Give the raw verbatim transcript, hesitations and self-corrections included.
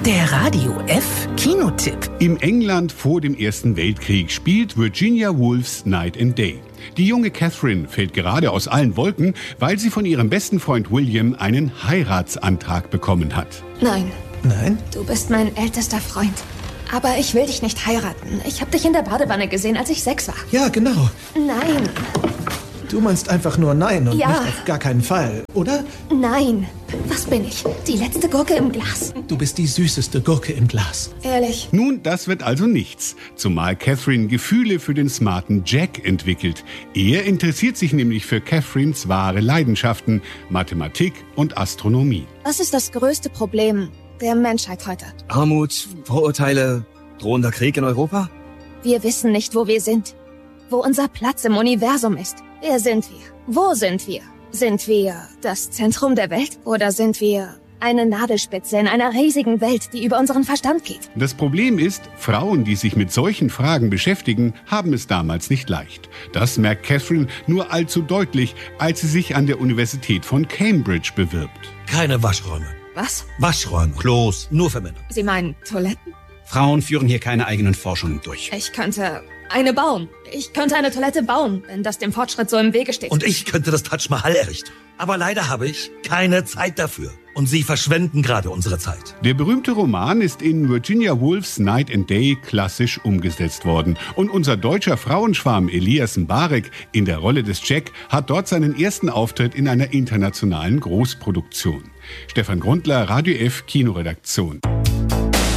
Der Radio F Kinotipp. Im England vor dem Ersten Weltkrieg spielt Virginia Woolfs Night and Day. Die junge Catherine fällt gerade aus allen Wolken, weil sie von ihrem besten Freund William einen Heiratsantrag bekommen hat. Nein. Nein? Du bist mein ältester Freund. Aber ich will dich nicht heiraten. Ich habe dich in der Badewanne gesehen, als ich sechs war. Ja, genau. Nein. Du meinst einfach nur nein und Ja. nicht auf gar keinen Fall, oder? Nein. Was bin ich? Die letzte Gurke im Glas? Du bist die süßeste Gurke im Glas. Ehrlich? Nun, das wird also nichts, zumal Catherine Gefühle für den smarten Jack entwickelt. Er interessiert sich nämlich für Catherines wahre Leidenschaften, Mathematik und Astronomie. Was ist das größte Problem der Menschheit heute? Armut, Vorurteile, drohender Krieg in Europa? Wir wissen nicht, wo wir sind. Wo unser Platz im Universum ist. Wer sind wir? Wo sind wir? Sind wir das Zentrum der Welt? Oder sind wir eine Nadelspitze in einer riesigen Welt, die über unseren Verstand geht? Das Problem ist, Frauen, die sich mit solchen Fragen beschäftigen, haben es damals nicht leicht. Das merkt Catherine nur allzu deutlich, als sie sich an der Universität von Cambridge bewirbt. Keine Waschräume. Was? Waschräume, Klos, nur für Männer. Sie meinen Toiletten? Frauen führen hier keine eigenen Forschungen durch. Ich könnte eine bauen. Ich könnte eine Toilette bauen, wenn das dem Fortschritt so im Wege steht. Und ich könnte das Taj Mahal errichten. Aber leider habe ich keine Zeit dafür. Und Sie verschwenden gerade unsere Zeit. Der berühmte Roman ist in Virginia Woolfs Night and Day klassisch umgesetzt worden. Und unser deutscher Frauenschwarm Elias Mbarek in der Rolle des Jack hat dort seinen ersten Auftritt in einer internationalen Großproduktion. Stefan Grundler, Radio F Kinoredaktion.